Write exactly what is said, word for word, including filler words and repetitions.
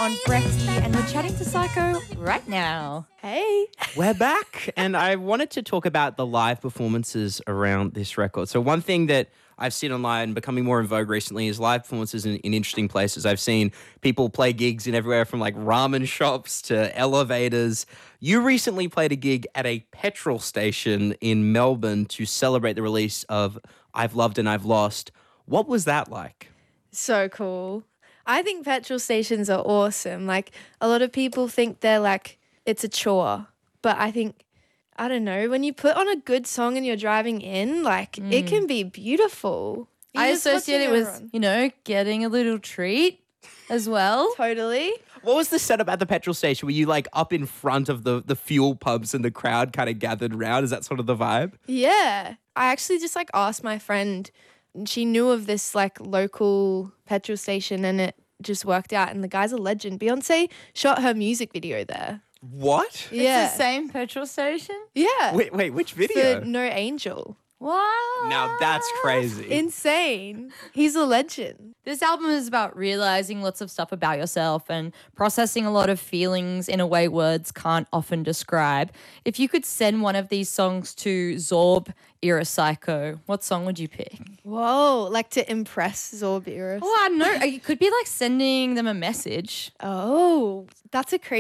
on Brecky, and we're chatting to Psycho right now. Hey. We're back, and I wanted to talk about the live performances around this record. So one thing that I've seen online becoming more in vogue recently is live performances in, in interesting places. I've seen people play gigs in everywhere from like ramen shops to elevators. You recently played a gig at a petrol station in Melbourne to celebrate the release of I've Loved and I've Lost. What was that like? So cool. I think petrol stations are awesome. Like, a lot of people think they're like, it's a chore. But I think, I don't know, when you put on a good song and you're driving in, like, mm. it can be beautiful. You're I associate it with, run. you know, getting a little treat as well. Totally. What was the setup at the petrol station? Were you like up in front of the, the fuel pumps and the crowd kind of gathered around? Is that sort of the vibe? Yeah. I actually just like asked my friend, and she knew of this like local petrol station, and it just worked out. And the guy's a legend. Beyonce shot her music video there. What? Yeah. It's the same petrol station? Yeah. Wait, wait, which video? For No Angel. What? Now that's crazy. Insane. He's a legend. This album is about realizing lots of stuff about yourself and processing a lot of feelings in a way words can't often describe. If you could send one of these songs to Zorb era Psycho, what song would you pick? Whoa, like to impress Zorb era. Oh, I don't know. It could be like sending them a message. Oh, that's a crazy